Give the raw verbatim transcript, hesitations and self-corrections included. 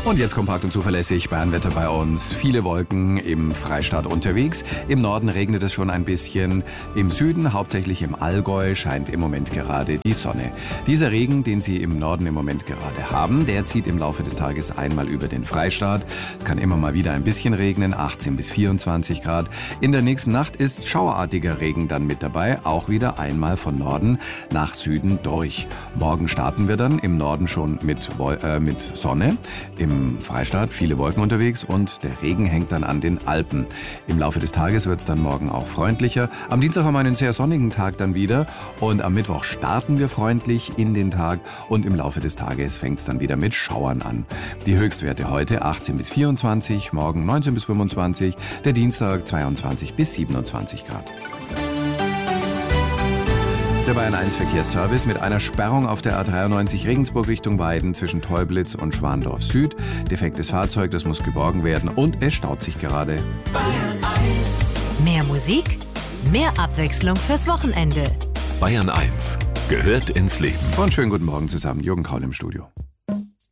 Und jetzt kompakt und zuverlässig Bayernwetter bei uns. Viele Wolken im Freistaat unterwegs. Im Norden regnet es schon ein bisschen. Im Süden, hauptsächlich im Allgäu, scheint im Moment gerade die Sonne. Dieser Regen, den Sie im Norden im Moment gerade haben, der zieht im Laufe des Tages einmal über den Freistaat. Kann immer mal wieder ein bisschen regnen, achtzehn bis vierundzwanzig Grad. In der nächsten Nacht ist schauerartiger Regen dann mit dabei, auch wieder einmal von Norden nach Süden durch. Morgen starten wir dann im Norden schon mit, äh, mit Sonne. Im Freistaat viele Wolken unterwegs und der Regen hängt dann an den Alpen. Im Laufe des Tages wird es dann morgen auch freundlicher. Am Dienstag haben wir einen sehr sonnigen Tag dann wieder und am Mittwoch starten wir freundlich in den Tag und im Laufe des Tages fängt es dann wieder mit Schauern an. Die Höchstwerte heute achtzehn bis vierundzwanzig, morgen neunzehn bis fünfundzwanzig, der Dienstag zweiundzwanzig bis siebenundzwanzig Grad. Der Bayern eins Verkehrsservice mit einer Sperrung auf der A dreiundneunzig Regensburg Richtung Weiden zwischen Teublitz und Schwandorf Süd. Defektes Fahrzeug, das muss geborgen werden und es staut sich gerade. Bayern eins. Mehr Musik, mehr Abwechslung fürs Wochenende. Bayern eins gehört ins Leben. Und schönen guten Morgen zusammen, Jürgen Kaul im Studio.